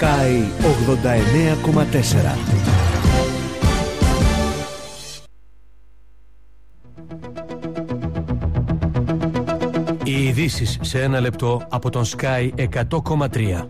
Sky 89,4. Οι ειδήσεις σε ένα λεπτό από τον Sky 100,3.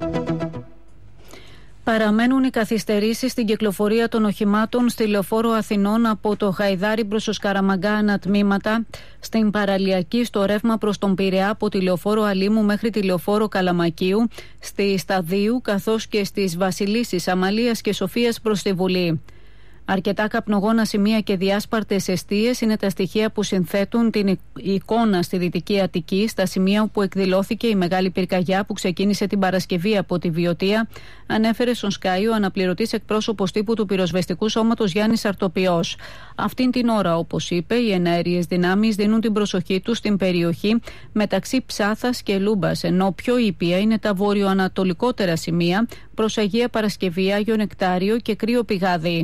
Παραμένουν οι καθυστερήσεις στην κυκλοφορία των οχημάτων στη Λεωφόρο Αθηνών από το Χαϊδάρι προς το Σκαραμαγκά ανατμήματα, στην παραλιακή στο ρεύμα προς τον Πειραιά από τη Λεωφόρο Αλήμου μέχρι τη Λεωφόρο Καλαμακίου, στη Σταδίου καθώς και στις Βασιλίσσης, Αμαλίας και Σοφίας προς τη Βουλή. Αρκετά καπνογόνα σημεία και διάσπαρτες εστίες είναι τα στοιχεία που συνθέτουν την εικόνα στη Δυτική Αττική, στα σημεία όπου εκδηλώθηκε η μεγάλη πυρκαγιά που ξεκίνησε την Παρασκευή από τη Βιωτία, ανέφερε στον Sky ο αναπληρωτής εκπρόσωπος τύπου του πυροσβεστικού σώματος Γιάννης Αρτοπιός. Αυτήν την ώρα, όπως είπε, οι εναέριες δυνάμεις δίνουν την προσοχή τους στην περιοχή μεταξύ Ψάθας και Λούμπας, ενώ πιο ήπια είναι τα βορειοανατολικότερα σημεία προς Αγία Παρασκευή, Άγιο Νεκτάριο και Κρύο Πηγάδι.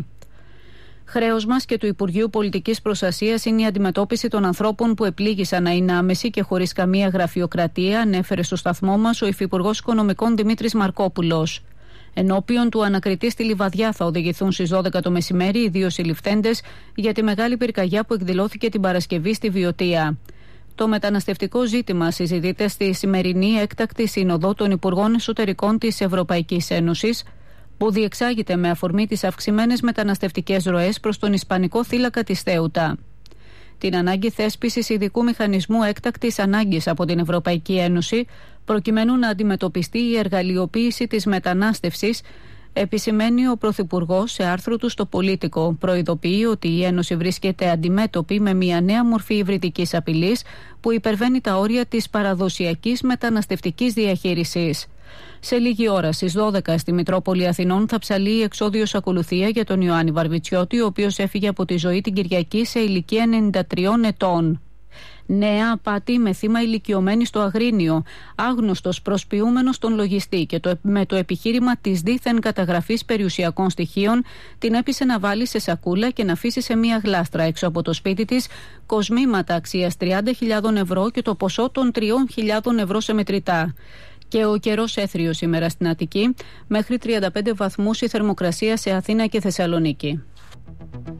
Χρέος μας και του Υπουργείου Πολιτικής Προστασίας είναι η αντιμετώπιση των ανθρώπων που επλήγησαν να είναι άμεση και χωρίς καμία γραφειοκρατία, ανέφερε στο σταθμό μας ο Υφυπουργός Οικονομικών Δημήτρης Μαρκόπουλος. Ενώπιον του ανακριτή στη Λιβαδιά θα οδηγηθούν στις 12 το μεσημέρι οι δύο συλληφθέντες για τη μεγάλη πυρκαγιά που εκδηλώθηκε την Παρασκευή στη Βιωτία. Το μεταναστευτικό ζήτημα συζητείται στη σημερινή έκτακτη σύνοδο των Υπουργών Εσωτερικών της Ευρωπαϊκής Ένωσης, που διεξάγεται με αφορμή τις αυξημένες μεταναστευτικές ροές προς τον Ισπανικό θύλακα της Θέουτα. Την ανάγκη θέσπισης ειδικού μηχανισμού έκτακτης ανάγκης από την Ευρωπαϊκή Ένωση, προκειμένου να αντιμετωπιστεί η εργαλειοποίηση της μετανάστευσης, επισημαίνει ο Πρωθυπουργός σε άρθρο του στο Πολίτικο. Προειδοποιεί ότι η Ένωση βρίσκεται αντιμέτωπη με μια νέα μορφή υβριδικής απειλής που υπερβαίνει τα όρια της παραδοσιακής μεταναστευτικής διαχείρισης. Σε λίγη ώρα, στις 12 στη Μητρόπολη Αθηνών, θα ψαλεί η εξόδιος ακολουθία για τον Ιωάννη Βαρβιτσιώτη, ο οποίος έφυγε από τη ζωή την Κυριακή σε ηλικία 93 ετών. Νέα απάτη με θύμα ηλικιωμένη στο Αγρίνιο. Άγνωστος προσποιούμενος στον λογιστή και με το επιχείρημα της δίθεν καταγραφής περιουσιακών στοιχείων την έπεισε να βάλει σε σακούλα και να αφήσει σε μία γλάστρα έξω από το σπίτι της κοσμήματα αξίας 30.000 ευρώ και το ποσό των 3.000 ευρώ σε μετρητά. Και ο καιρός έθριο σήμερα στην Αττική, μέχρι 35 βαθμούς η θερμοκρασία σε Αθήνα και Θεσσαλονίκη.